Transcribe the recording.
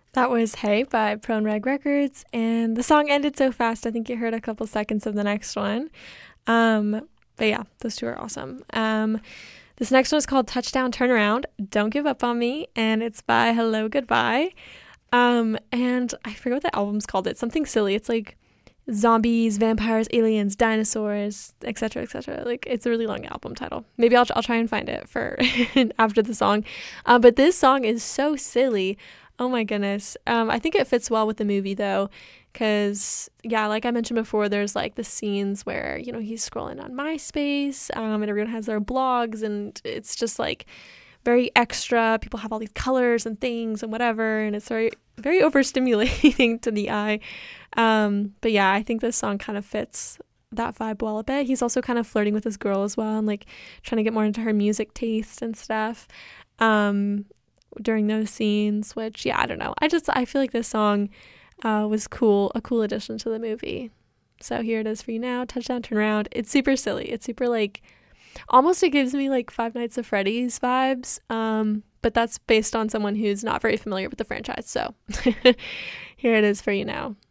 That was Hey by Prone Reg Records, and the song ended so fast. I think you heard a couple seconds of the next one. Um, but yeah, those two are awesome. This next one is called Touchdown Turnaround. Don't Give Up on Me, and it's by Hello Goodbye. And I forget what the album's called. It's something silly. It's like zombies, vampires, aliens, dinosaurs, etc., etc. Like it's a really long album title. Maybe I'll try and find it for after the song. But this song is so silly. Oh my goodness. I think it fits well with the movie though, because yeah, like I mentioned before, there's like the scenes where he's scrolling on MySpace, and everyone has their blogs, and it's just like very extra. People have all these colors and things and whatever, and it's very very overstimulating to the eye. But yeah, I think this song kind of fits that vibe well a bit. He's also kind of flirting with this girl as well and like trying to get more into her music taste and stuff during those scenes, which yeah, I don't know. I feel like this song was cool, a cool addition to the movie. So here it is for you now, Touchdown Turn Around. It's super silly. It's super like almost it gives me like Five Nights at Freddy's vibes. But that's based on someone who's not very familiar with the franchise. So here it is for you now.